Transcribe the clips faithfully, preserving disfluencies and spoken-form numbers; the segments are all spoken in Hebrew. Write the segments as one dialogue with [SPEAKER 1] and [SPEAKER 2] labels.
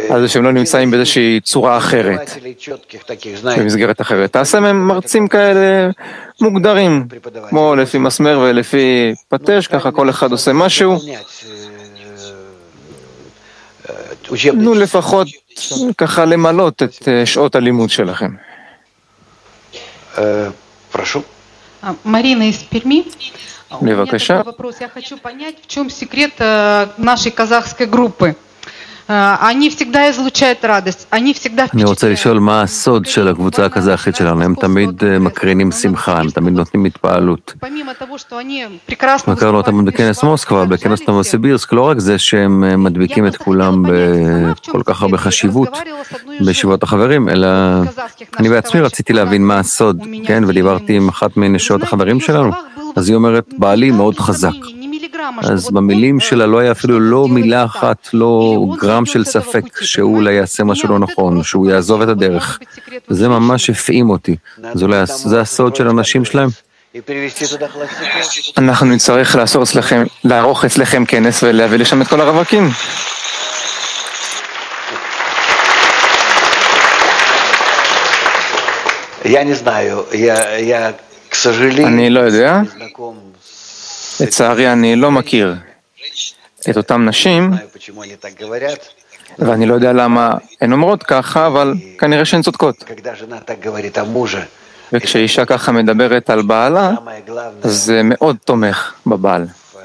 [SPEAKER 1] על זה שהם לא נמצאים באיזושהי צורה אחרת, במסגרת אחרת. תעשה מהם מרצים כאלה מוגדרים, כמו לפי מסמר ולפי פטש, ככה כל אחד עושה משהו. נו לפחות ככה למלות את שעות הלימוד שלכם.
[SPEAKER 2] прошу.
[SPEAKER 3] Марина из Перми. У меня такой вопрос. Я хочу понять, в чем секрет нашей казахской группы. Они всегда излучают радость. Они всегда
[SPEAKER 4] אני רוצה לשאול מה הסוד של הקבוצה הקזחית שלנו. הם תמיד מקרינים שמחה, הם תמיד נותנים התפעלות. הכרנו אותם בכנס מוסקבה, בכנס נובוסיבירסק, לא רק זה שהם מדביקים את כולם בכל כך הרבה חשיבות בישיבות החברים, אלא אני בעצמי רציתי להבין מה הסוד, כן? ודיברתי עם אחת מנשות החברים שלנו, אז היא אומרת, בעלי מאוד חזק. אז במילים שלה לא היה אפילו לא מילה אחת, לא גרם של ספק שהוא אולי יעשה משהו לא נכון, שהוא יעזוב את הדרך. זה ממש הפעים אותי. זה הסוד של האנשים שלהם.
[SPEAKER 1] אנחנו נצטרך לערוך אצלכם כנס ולהביא לשם את כל הרווקים. אני לא יודע. לצערי אני לא מכיר את אותם נשים, ואני לא יודע למה הן אומרות ככה, אבל כנראה שהן צודקות. וכשאישה ככה מדברת על בעלה, אז זה מאוד תומך בבעל.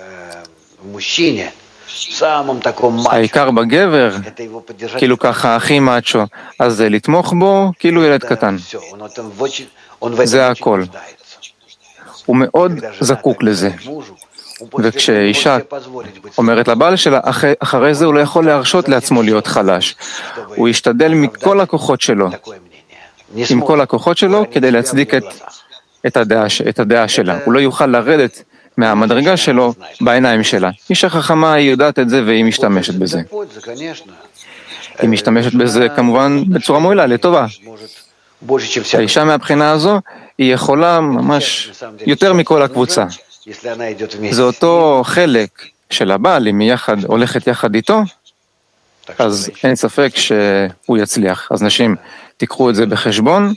[SPEAKER 1] העיקר בגבר, כאילו ככה הכי מאצ'ו, אז זה לתמוך בו כאילו ילד קטן. זה הכל. הוא מאוד זקוק לזה. וכשאישה אומרת לבעל שלה, אחרי זה הוא לא יכול להרשות לעצמו להיות חלש. הוא ישתדל מכל הכוחות שלו, עם כל הכוחות שלו, כדי להצדיק את, את, הדעה, את הדעה שלה. הוא לא יוכל לרדת מהמדרגה שלו בעיניים שלה. אישה חכמה היא יודעת את זה והיא משתמשת בזה. היא משתמשת בזה כמובן בצורה מועילה, לטובה. האישה מהבחינה הזו היא יכולה ממש יותר מכל הקבוצה. זה אותו חלק של הבעל, אם היא יחד, הולכת יחד איתו, אז אין ספק שהוא יצליח. אז נשים, תיקחו את זה בחשבון,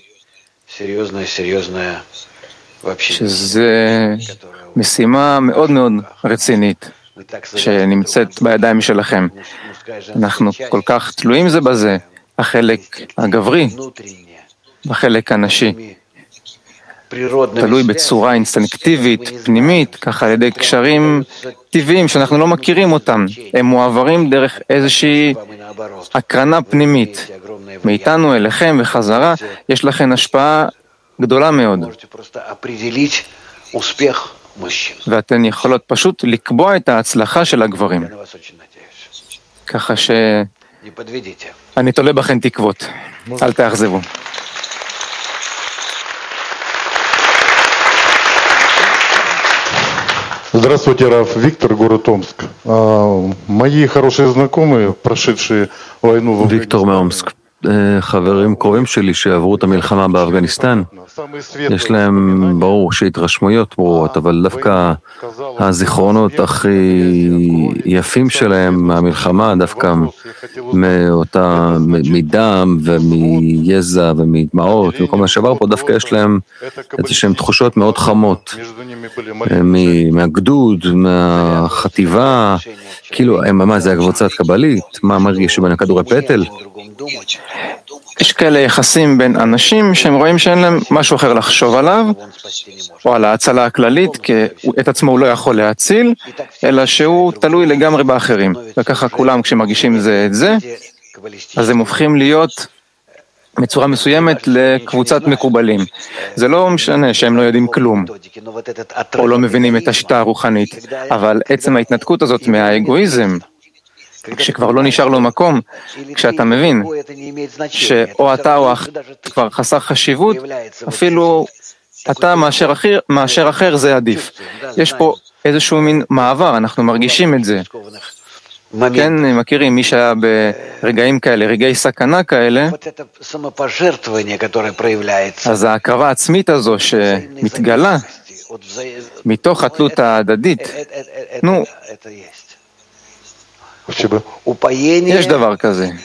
[SPEAKER 1] שזה משימה מאוד מאוד רצינית, שנמצאת בידיים שלכם. אנחנו כל כך תלויים זה בזה, החלק הגברי, בחלק הנשי. תלוי בצורה אינסטינקטיבית, פנימית, ככה על ידי קשרים טבעיים שאנחנו לא מכירים אותם. הם מועברים דרך איזושהי הקרנה פנימית. מאיתנו אליכם וחזרה, יש לכם השפעה גדולה מאוד. ואתן יכולות פשוט לקבוע את ההצלחה של הגברים. ככה ש... אני תולה בכם תקוות. אל תאכזבו.
[SPEAKER 5] Здравствуйте, Раф. Виктор, город Омск. Мои хорошие знакомые, прошедшие войну в
[SPEAKER 4] ויקטור מאומסק. חברים קרובים שלי שעברו את המלחמה באפגניסטן, יש להם ברור שהתרשמויות ברורות, אבל דווקא הזיכרונות הכי יפים שלהם מהמלחמה, דווקא מאותה, מדם ומיזע ומדמעות וכל מה שעבר פה, דווקא יש להם איזשהם תחושות מאוד חמות מהגדוד, מהחטיבה, כאילו, מה זה הקבוצת קבלית? מה מרגיש בין הכדורי פטל?
[SPEAKER 1] יש כאלה יחסים בין אנשים שהם רואים שאין להם משהו אחר לחשוב עליו, או על ההצלה הכללית, כי את עצמו הוא לא יכול להציל, אלא שהוא תלוי לגמרי באחרים. וככה כולם כשמרגישים זה את זה, אז הם הופכים להיות בצורה מסוימת לקבוצת מקובלים. זה לא משנה שהם לא יודעים כלום, או לא מבינים את השיטה הרוחנית, אבל עצם ההתנתקות הזאת מהאגואיזם, כשכבר לא נשאר לו מקום, כשאתה מבין שאו אתה או אחר כבר חסר חשיבות, אפילו אתה מאשר אחר, מאשר אחר זה עדיף. יש פה איזשהו מין מעבר, אנחנו מרגישים את זה. כן, מכירים מי שהיה ברגעים כאלה, רגעי סכנה כאלה, אז ההקרבה העצמית הזו שמתגלה מתוך התלות ההדדית, נו, יש דבר כזה.